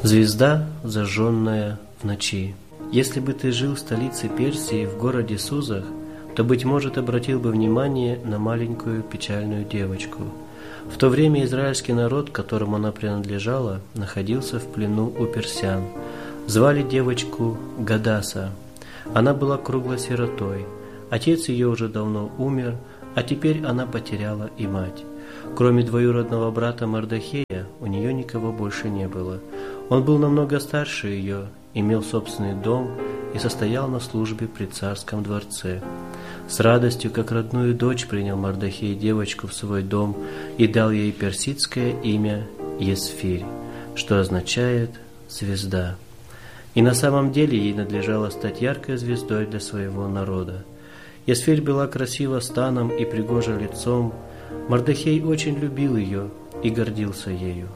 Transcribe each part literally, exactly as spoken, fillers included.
Звезда, зажженная в ночи. Если бы ты жил в столице Персии, в городе Сузах, то, быть может, обратил бы внимание на маленькую печальную девочку. В то время израильский народ, которому она принадлежала, находился в плену у персян. Звали девочку Гадаса. Она была круглой сиротой. Отец ее уже давно умер, а теперь она потеряла и мать. Кроме двоюродного брата Мардохея, у нее никого больше не было. Он был намного старше ее, имел собственный дом и состоял на службе при царском дворце. С радостью, как родную дочь, принял Мардохей девочку в свой дом и дал ей персидское имя Есфирь, что означает «звезда». И на самом деле ей надлежало стать яркой звездой для своего народа. Есфирь была красива станом и пригожа лицом. Мардохей очень любил ее и гордился ею.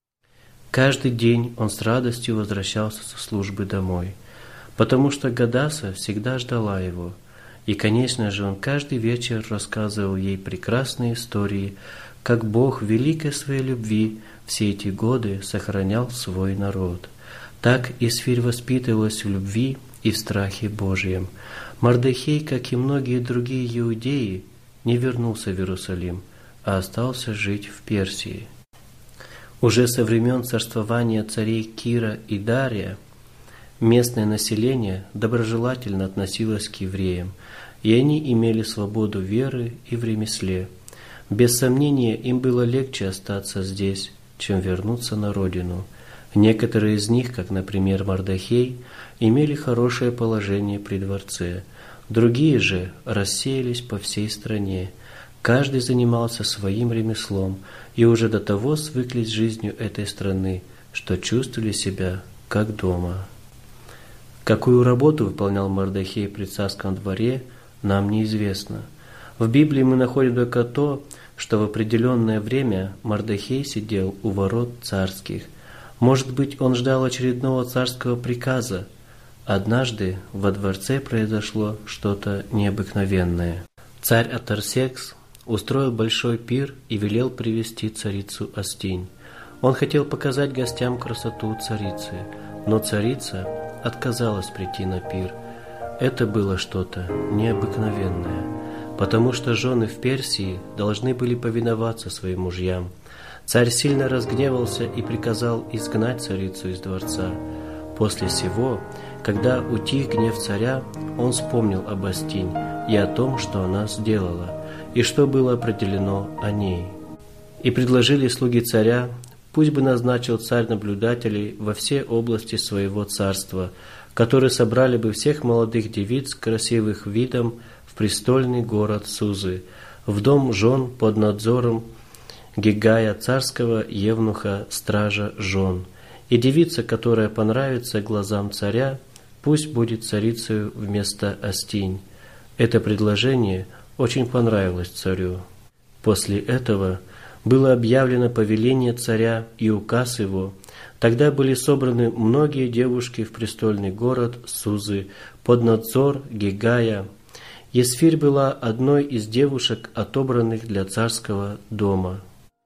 Каждый день он с радостью возвращался со службы домой, потому что Гадаса всегда ждала его. И, конечно же, он каждый вечер рассказывал ей прекрасные истории, как Бог в великой своей любви все эти годы сохранял свой народ. Так Есфирь воспитывалась в любви и в страхе Божьем. Мардохей, как и многие другие иудеи, не вернулся в Иерусалим, а остался жить в Персии. Уже со времен царствования царей Кира и Дария местное население доброжелательно относилось к евреям, и они имели свободу веры и в ремесле. Без сомнения, им было легче остаться здесь, чем вернуться на родину. Некоторые из них, как, например, Мардохей, имели хорошее положение при дворце. Другие же рассеялись по всей стране. Каждый занимался своим ремеслом и уже до того свыклись с жизнью этой страны, что чувствовали себя как дома. Какую работу выполнял Мардохей при царском дворе, нам неизвестно. В Библии мы находим только то, что в определенное время Мардохей сидел у ворот царских. Может быть, он ждал очередного царского приказа. Однажды во дворце произошло что-то необыкновенное. Царь Артаксеркс устроил большой пир и велел привести царицу Астинь. Он хотел показать гостям красоту царицы, но царица отказалась прийти на пир. Это было что-то необыкновенное, потому что жены в Персии должны были повиноваться своим мужьям. Царь сильно разгневался и приказал изгнать царицу из дворца. После сего, когда утих гнев царя, он вспомнил об Астинь и о том, что она сделала, и что было определено о ней. И предложили слуги царя, пусть бы назначил царь наблюдателей во все области своего царства, которые собрали бы всех молодых девиц, красивых видом, в престольный город Сузы, в дом жен под надзором Гигая, царского евнуха, стража жен. И девица, которая понравится глазам царя, пусть будет царицею вместо Астинь. Это предложение очень понравилось царю. После этого было объявлено повеление царя и указ его. Тогда были собраны многие девушки в престольный город Сузы под надзор Гигая. Есфирь была одной из девушек, отобранных для царского дома.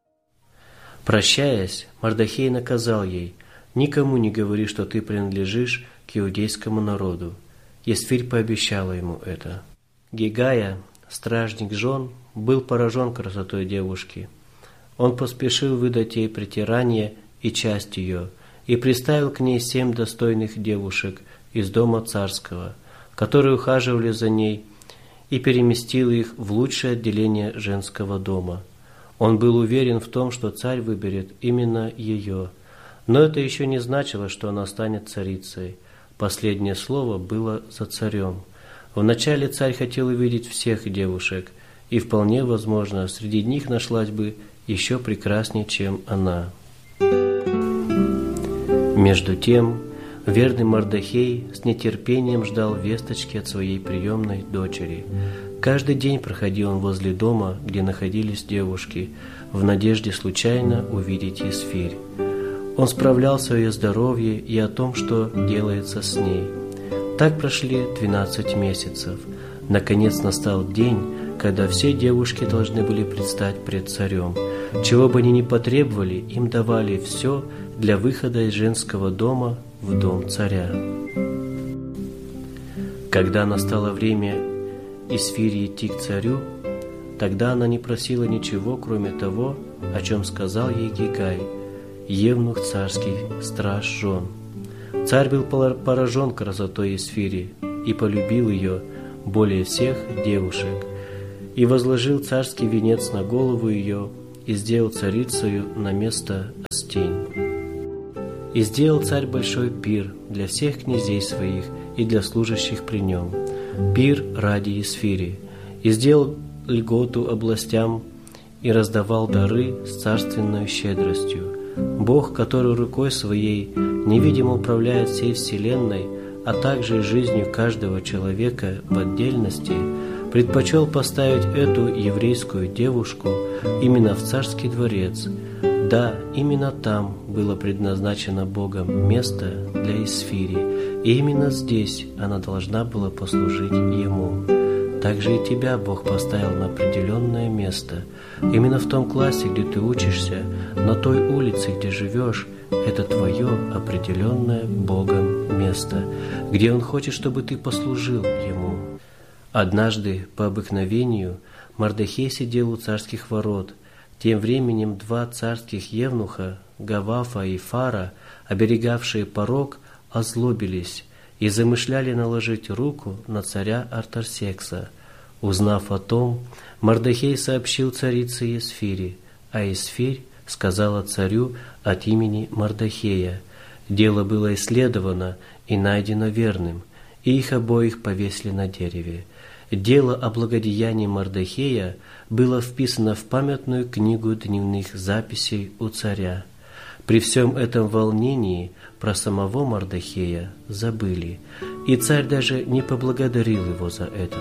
Прощаясь, Мардохей наказал ей: «Никому не говори, что ты принадлежишь к иудейскому народу». Есфирь пообещала ему это. Гигая, стражник жен, был поражен красотой девушки. Он поспешил выдать ей притирание и часть ее, и приставил к ней семь достойных девушек из дома царского, которые ухаживали за ней, и переместил их в лучшее отделение женского дома. Он был уверен в том, что царь выберет именно ее, но это еще не значило, что она станет царицей. Последнее слово было за царем. Вначале царь хотел увидеть всех девушек, и вполне возможно, среди них нашлась бы еще прекраснее, чем она. Между тем, верный Мардохей с нетерпением ждал весточки от своей приемной дочери. Каждый день проходил он возле дома, где находились девушки, в надежде случайно увидеть Есфирь. Он справлялся о ее здоровье и о том, что делается с ней. Так прошли двенадцать месяцев. Наконец настал день, когда все девушки должны были предстать пред царем. Чего бы они ни потребовали, им давали все для выхода из женского дома в дом царя. Когда настало время Исфире идти к царю, тогда она не просила ничего, кроме того, о чем сказал ей Гигай, евнух царский, страж жен. Царь был поражен красотой Исфири и полюбил ее более всех девушек, и возложил царский венец на голову ее, и сделал царицею на место Астень. И сделал царь большой пир для всех князей своих и для служащих при нем, пир ради Исфири, и сделал льготу областям и раздавал дары с царственной щедростью. Бог, который рукой своей невидимо управляет всей вселенной, а также и жизнью каждого человека в отдельности, предпочел поставить эту еврейскую девушку именно в царский дворец. Да, именно там было предназначено Богом место для Исфири, и именно здесь она должна была послужить Ему. Также и тебя Бог поставил на определенное место. Именно в том классе, где ты учишься, на той улице, где живешь, это твое определенное Богом место, где Он хочет, чтобы ты послужил Ему. Однажды, по обыкновению, Мардохей сидел у царских ворот. Тем временем два царских евнуха, Гавафа и Фара, оберегавшие порог, озлобились и замышляли наложить руку на царя Артарсекса. Узнав о том, Мардохей сообщил царице Исфире, а Исфирь сказала царю от имени Мардохея. Дело было исследовано и найдено верным, и их обоих повесили на дереве. Дело о благодеянии Мардохея было вписано в памятную книгу дневных записей у царя. При всем этом волнении про самого Мардохея забыли, и царь даже не поблагодарил его за это.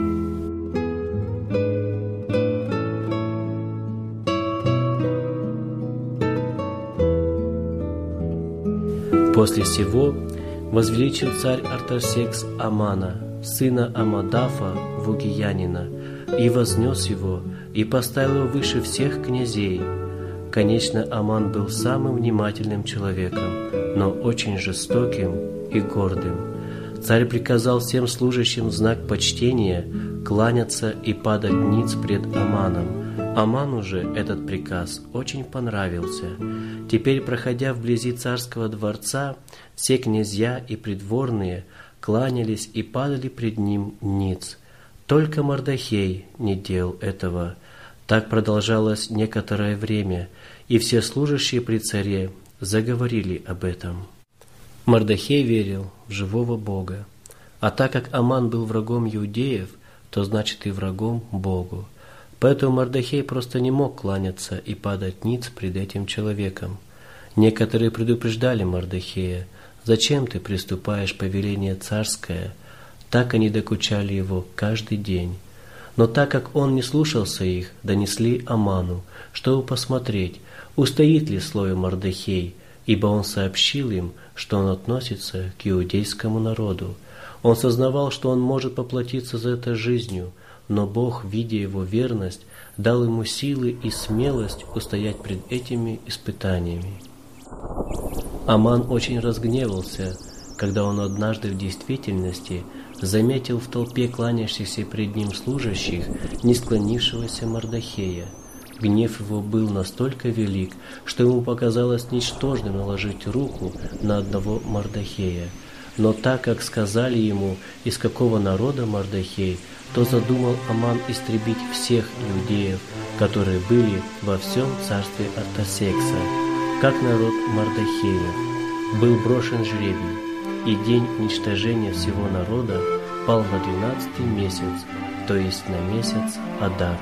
После сего возвеличил царь Артарсекс Амана, сына Амадафа Вугиянина, и вознес его, и поставил его выше всех князей. Конечно, Аман был самым внимательным человеком, но очень жестоким и гордым. Царь приказал всем служащим в знак почтения кланяться и падать ниц пред Аманом. Аману же этот приказ очень понравился. Теперь, проходя вблизи царского дворца, все князья и придворные кланялись и падали пред ним ниц. Только Мардохей не делал этого. Так продолжалось некоторое время, и все служащие при царе заговорили об этом. Мардохей верил в живого Бога, а так как Аман был врагом иудеев, то значит и врагом Богу. Поэтому Мардохей просто не мог кланяться и падать ниц пред этим человеком. Некоторые предупреждали Мардохея: «Зачем ты приступаешь повеление царское?» Так они докучали его каждый день. Но так как он не слушался их, донесли Аману, чтобы посмотреть, устоит ли слово Мардохей, ибо он сообщил им, что он относится к иудейскому народу. Он сознавал, что он может поплатиться за это жизнью, но Бог, видя его верность, дал ему силы и смелость устоять пред этими испытаниями. Аман очень разгневался, когда он однажды в действительности заметил в толпе кланящихся пред ним служащих не склонившегося Мардохея. Гнев его был настолько велик, что ему показалось ничтожным наложить руку на одного Мардохея. Но так как сказали ему, из какого народа Мардохей, то задумал Аман истребить всех иудеев, которые были во всем царстве Артасекса, как народ Мардохеев. Был брошен жребий, и день уничтожения всего народа пал на двенадцатый месяц, то есть на месяц Адар.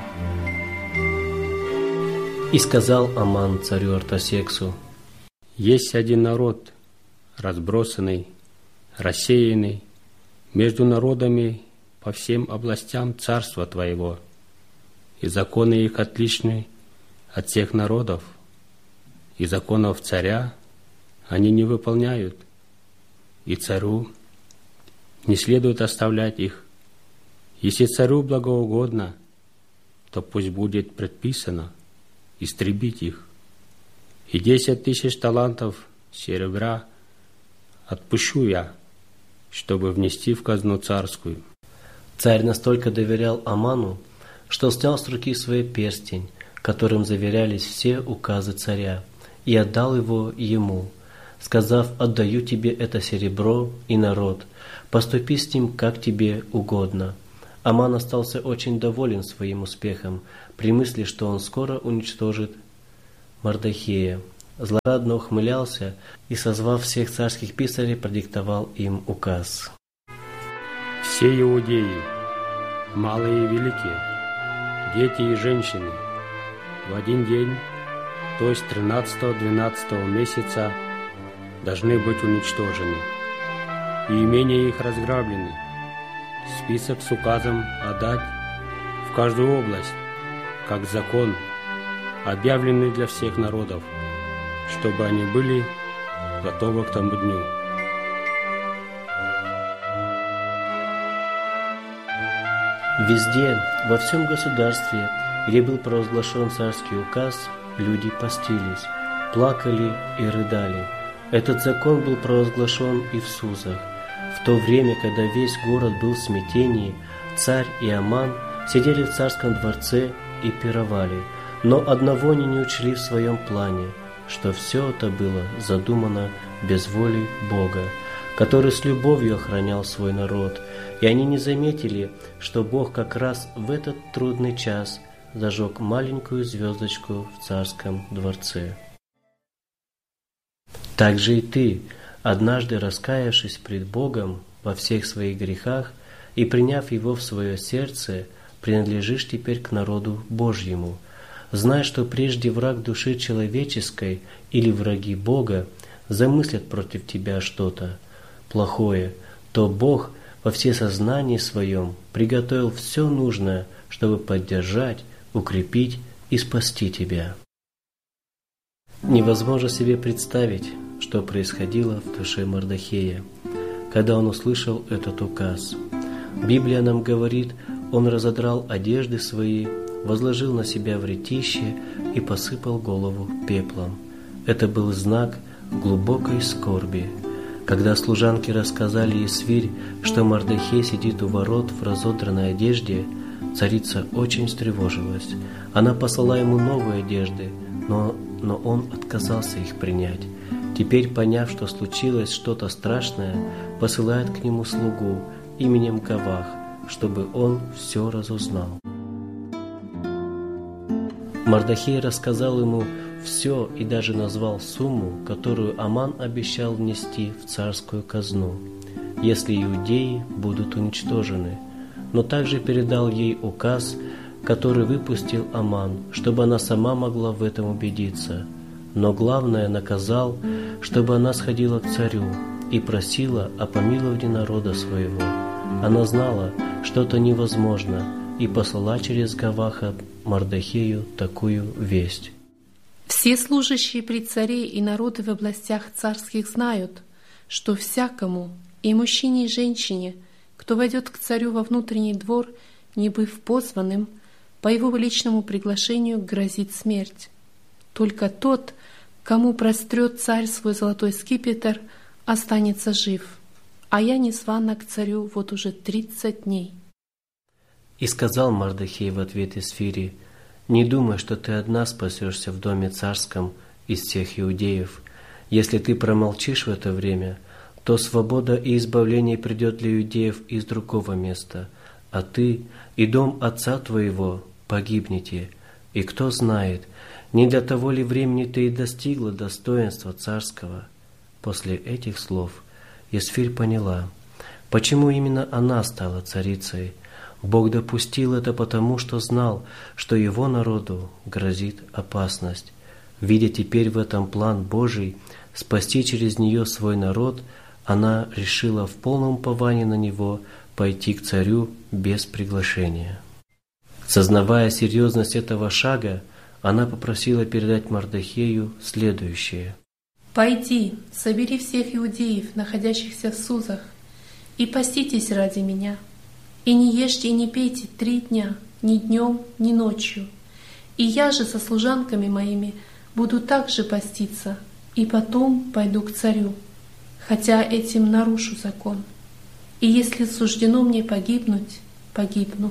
И сказал Аман царю Артасексу: «Есть один народ, разбросанный, рассеянный между народами по всем областям царства твоего, и законы их отличны от всех народов, и законов царя они не выполняют, и царю не следует оставлять их. Если царю благоугодно, то пусть будет предписано, истребить их. И десять тысяч талантов серебра отпущу я, чтобы внести в казну царскую». Царь настолько доверял Аману, что снял с руки свой перстень, которым заверялись все указы царя, и отдал его ему, сказав: «Отдаю тебе это серебро и народ, поступи с ним, как тебе угодно». Аман остался очень доволен своим успехом при мысли, что он скоро уничтожит Мардохея. Злорадно ухмылялся и, созвав всех царских писарей, продиктовал им указ. «Все иудеи, малые и великие, дети и женщины, в один день, то есть тринадцатого-двенадцатого месяца, должны быть уничтожены, и имения их разграблены. Список с указом отдать в каждую область, как закон, объявленный для всех народов, чтобы они были готовы к тому дню». Везде, во всем государстве, где был провозглашен царский указ, люди постились, плакали и рыдали. Этот закон был провозглашен и в Сузах. В то время, когда весь город был в смятении, царь и Аман сидели в царском дворце и пировали, но одного они не учли в своем плане, что все это было задумано без воли Бога, который с любовью охранял свой народ, и они не заметили, что Бог как раз в этот трудный час зажег маленькую звездочку в царском дворце. Так же и ты, однажды раскаявшись пред Богом во всех своих грехах и приняв Его в свое сердце, принадлежишь теперь к народу Божьему. Знай, что прежде враг души человеческой или враги Бога замыслят против тебя что-то плохое, то Бог во всесознании своем приготовил все нужное, чтобы поддержать, укрепить и спасти тебя. Невозможно себе представить, что происходило в душе Мардохея, когда он услышал этот указ. Библия нам говорит, он разодрал одежды свои, возложил на себя вретище и посыпал голову пеплом. Это был знак глубокой скорби. Когда служанки рассказали Есфирь, что Мардохей сидит у ворот в разодранной одежде, царица очень встревожилась. Она послала ему новые одежды, но, но он отказался их принять. Теперь, поняв, что случилось что-то страшное, посылает к нему слугу именем Гавах, чтобы он все разузнал. Мардохей рассказал ему все и даже назвал сумму, которую Аман обещал внести в царскую казну, если иудеи будут уничтожены, но также передал ей указ, который выпустил Аман, чтобы она сама могла в этом убедиться. Но главное, наказал, чтобы она сходила к царю и просила о помиловании народа своего. Она знала, что это невозможно, и послала через Гаваха Мардохею такую весть. Все служащие при царе и народы в областях царских знают, что всякому, и мужчине, и женщине, кто войдет к царю во внутренний двор, не быв позванным, по его личному приглашению грозит смерть. Только тот, кому прострет царь свой золотой скипетр, останется жив. А я незвана к царю вот уже тридцать дней. И сказал Мардохей в ответ Есфири: «Не думай, что ты одна спасешься в доме царском из всех иудеев. Если ты промолчишь в это время, то свобода и избавление придет для иудеев из другого места, а ты и дом отца твоего погибнете. И кто знает, не для того ли времени ты и достигла достоинства царского». После этих слов Есфирь поняла, почему именно она стала царицей. Бог допустил это потому, что знал, что его народу грозит опасность. Видя теперь в этом план Божий спасти через нее свой народ, она решила в полном уповании на него пойти к царю без приглашения. Сознавая серьезность этого шага, она попросила передать Мардохею следующее. «Пойди, собери всех иудеев, находящихся в Сузах, и поститесь ради меня, и не ешьте и не пейте три дня, ни днем, ни ночью, И я же со служанками моими буду также поститься, и потом пойду к царю, хотя этим нарушу закон. И если суждено мне погибнуть, погибну».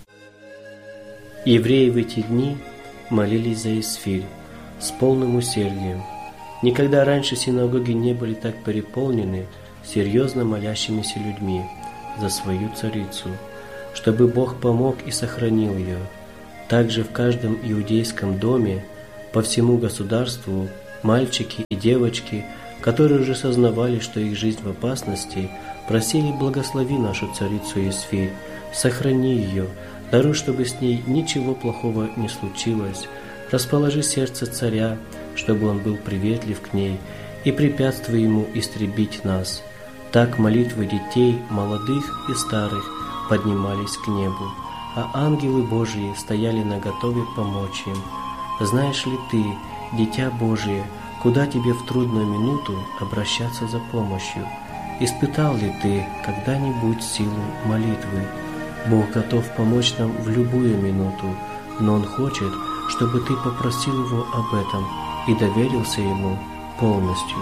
Евреи в эти дни молились за Исфирь с полным усердием. Никогда раньше синагоги не были так переполнены серьезно молящимися людьми за свою царицу, чтобы Бог помог и сохранил ее. Также в каждом иудейском доме по всему государству мальчики и девочки, которые уже сознавали, что их жизнь в опасности, просили: «Благослови нашу царицу Исфирь, сохрани ее, даруй, чтобы с ней ничего плохого не случилось, расположи сердце царя, чтобы он был приветлив к ней, и препятствуй ему истребить нас». Так молитвы детей, молодых и старых, поднимались к небу, а ангелы Божии стояли наготове помочь им. Знаешь ли ты, дитя Божие, куда тебе в трудную минуту обращаться за помощью? Испытал ли ты когда-нибудь силу молитвы? Бог готов помочь нам в любую минуту, но Он хочет, чтобы ты попросил Его об этом и доверился Ему полностью.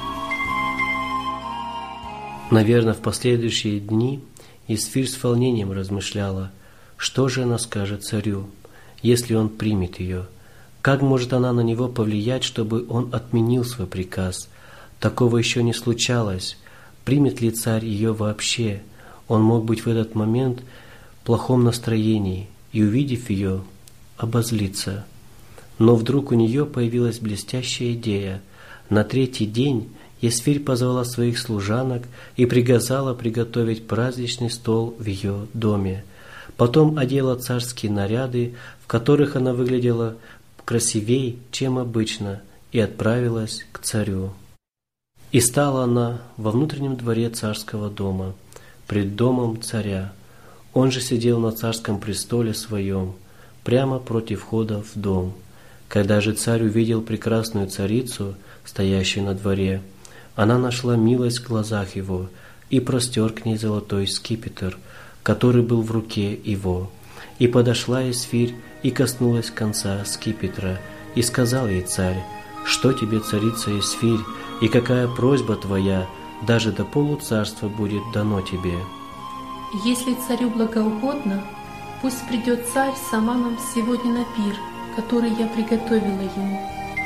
Наверное, в последующие дни Исфирь с волнением размышляла, что же она скажет царю, если он примет ее. Как может она на него повлиять, чтобы он отменил свой приказ? Такого еще не случалось. Примет ли царь ее вообще? Он мог быть в этот момент в плохом настроении и, увидев ее, обозлиться. Но вдруг у нее появилась блестящая идея. На третий день Исфирь позвала своих служанок и приказала приготовить праздничный стол в ее доме. Потом одела царские наряды, в которых она выглядела красивей, чем обычно, и отправилась к царю. И стала она во внутреннем дворе царского дома, пред домом царя. Он же сидел на царском престоле своем, прямо против входа в дом. Когда же царь увидел прекрасную царицу, стоящую на дворе, она нашла милость в глазах его и простер к ней золотой скипетр, который был в руке его. И подошла Исфирь и коснулась конца скипетра, и сказал ей царь: «Что тебе, царица Исфирь, и какая просьба твоя, даже до полуцарства будет дано тебе?» «Если царю благоугодно, пусть придет царь с Аманом сегодня на пир, который я приготовила ему».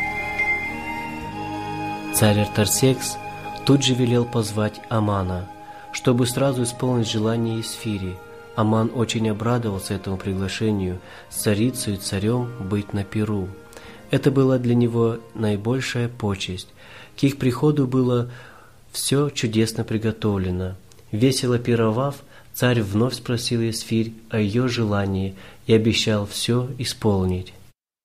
Царь Артарсекс тут же велел позвать Амана, чтобы сразу исполнить желание Исфири. Аман очень обрадовался этому приглашению с царицей и царем быть на пиру. Это была для него наибольшая почесть. К их приходу было все чудесно приготовлено. Весело пировав, царь вновь спросил Исфирь о ее желании и обещал все исполнить.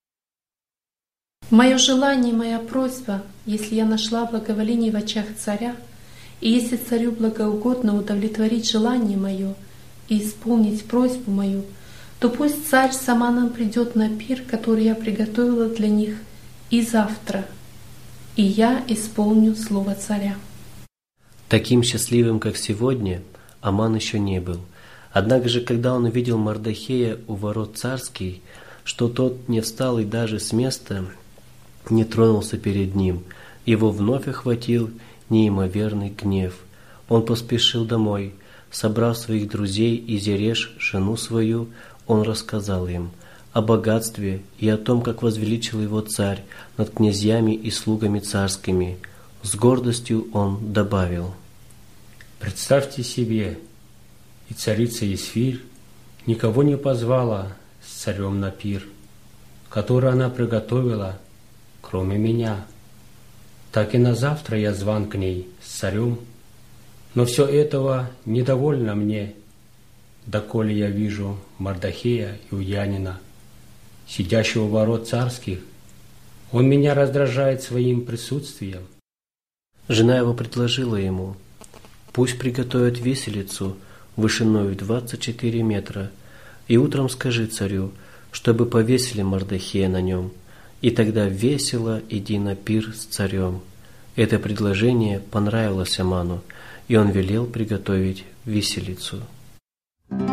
«Мое желание, моя просьба, если я нашла благоволение в очах царя, и если царю благоугодно удовлетворить желание мое и исполнить просьбу мою, то пусть царь с Аманом придет на пир, который я приготовила для них, и завтра, и я исполню слово царя». Таким счастливым, как сегодня, Аман еще не был. Однако же, когда он увидел Мардохея у ворот царских, что тот не встал и даже с места не тронулся перед ним, его вновь охватил неимоверный гнев. Он поспешил домой. Собрав своих друзей и Зереш, жену свою, он рассказал им о богатстве и о том, как возвеличил его царь над князьями и слугами царскими. С гордостью он добавил: «Представьте себе, и царица Исфирь никого не позвала с царем на пир, который она приготовила, кроме меня. Так и на завтра я зван к ней с царем, но все этого недовольно мне, доколе я вижу Мардохея иудеянина, сидящего у ворот царских. Он меня раздражает своим присутствием». Жена его предложила ему: «Пусть приготовят виселицу вышиною двадцать четыре метра, и утром скажи царю, чтобы повесили Мардохея на нем, и тогда весело иди на пир с царем». Это предложение понравилось Аману, и он велел приготовить виселицу.